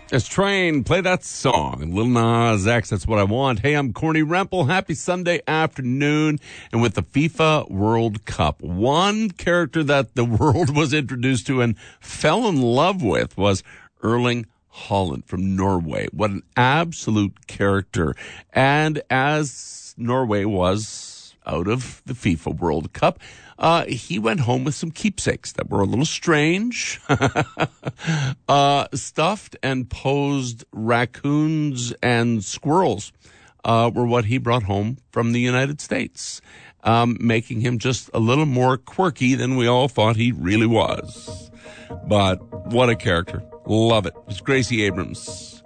Let's Train, play that song. Lil Nas X, That's What I Want. Hey, I'm Corny Rempel. Happy Sunday afternoon. And with the FIFA World Cup, one character that the world was introduced to and fell in love with was Erling Haaland from Norway. What an absolute character. And as Norway was out of the FIFA World Cup, he went home with some keepsakes that were a little strange. Stuffed and posed raccoons and squirrels were what he brought home from the United States, making him just a little more quirky than we all thought he really was. But what a character. Love it. It's Gracie Abrams.